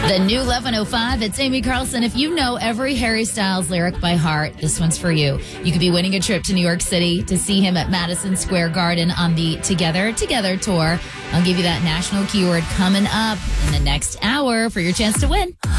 The new 1105, it's Amy Carlson. If you know every Harry Styles lyric by heart, this one's for you. You could be winning a trip to New York City to see him at Madison Square Garden on the Together tour. I'll give you that national keyword coming up in the next hour for your chance to win.